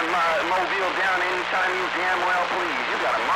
Mobile down anytime you damn well please. You got a